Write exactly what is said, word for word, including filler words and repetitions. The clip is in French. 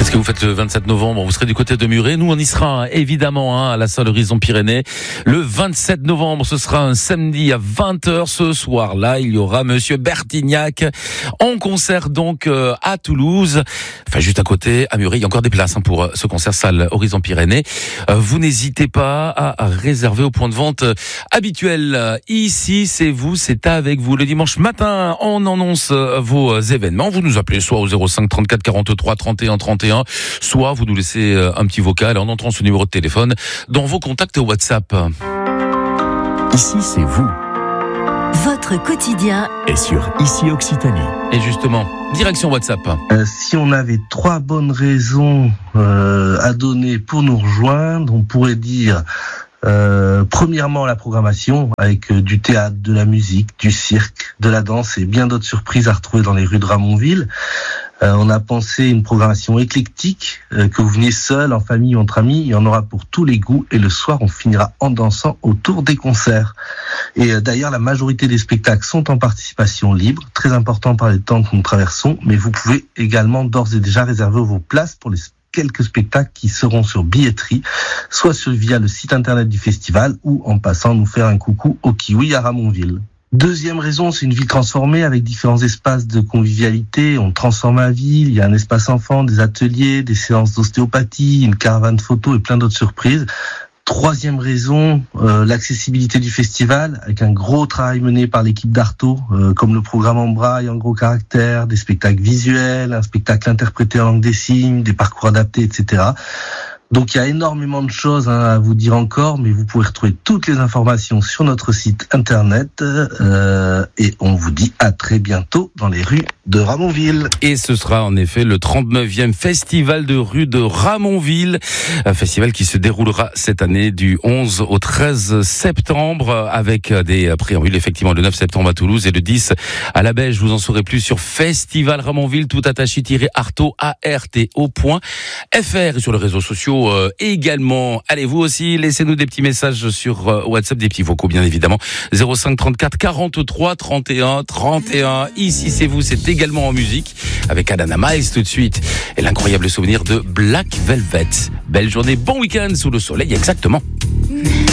Qu'est-ce que vous faites le vingt-sept novembre? Vous serez du côté de Muret. Nous, on y sera évidemment hein, à la salle Horizon Pyrénées. Le vingt-sept novembre, ce sera un samedi à vingt heures. Ce soir-là, il y aura Monsieur Bertignac en concert donc euh, à Toulouse. Enfin, juste à côté, à Muret. Il y a encore des places hein, pour euh, ce concert salle Horizon Pyrénées. Euh, vous n'hésitez pas à, à réserver au point de vente euh, habituel. Ici, c'est vous, c'est avec vous. Le dimanche matin, on annonce euh, vos euh, événements. Vous nous appelez soit au zéro cinq trente-quatre quarante-trois trente et un trente et un, soit vous nous laissez un petit vocal en entrant ce numéro de téléphone dans vos contacts WhatsApp. Ici, c'est vous. Votre quotidien est sur Ici Occitanie. Et justement, direction WhatsApp. Euh, si on avait trois bonnes raisons euh, à donner pour nous rejoindre, on pourrait dire euh, premièrement la programmation avec euh, du théâtre, de la musique, du cirque, de la danse et bien d'autres surprises à retrouver dans les rues de Ramonville. Euh, on a pensé une programmation éclectique, euh, que vous venez seul, en famille ou entre amis, il y en aura pour tous les goûts et le soir on finira en dansant autour des concerts. Et euh, d'ailleurs la majorité des spectacles sont en participation libre, très important par les temps que nous traversons, mais vous pouvez également d'ores et déjà réserver vos places pour les quelques spectacles qui seront sur billetterie, soit sur, via le site internet du festival ou en passant nous faire un coucou au Kiwi à Ramonville. Deuxième raison, c'est une ville transformée avec différents espaces de convivialité. On transforme la ville, il y a un espace enfant, des ateliers, des séances d'ostéopathie, une caravane photo et plein d'autres surprises. Troisième raison, euh, l'accessibilité du festival, avec un gros travail mené par l'équipe d'Arto, euh, comme le programme en braille, en gros caractères, des spectacles visuels, un spectacle interprété en langue des signes, des parcours adaptés, et cetera. Donc il y a énormément de choses hein, à vous dire encore, mais vous pouvez retrouver toutes les informations sur notre site internet euh, et on vous dit à très bientôt dans les rues de Ramonville. Et ce sera en effet le trente-neuvième festival de rue de Ramonville, un festival qui se déroulera cette année du onze au treize septembre avec des préambules effectivement le neuf septembre à Toulouse et le dix à la Belge. Vous en saurez plus sur Festival Ramonville tout attaché-arto a r t o point f r et sur les réseaux sociaux Euh, également. Allez, vous aussi, laissez-nous des petits messages sur euh, WhatsApp, des petits vocaux bien évidemment. zéro cinq trente-quatre quarante-trois trente et un trente et un. Ici c'est vous, c'est également en musique avec Alana Miles tout de suite et l'incroyable souvenir de Black Velvet. Belle journée, bon week-end sous le soleil exactement.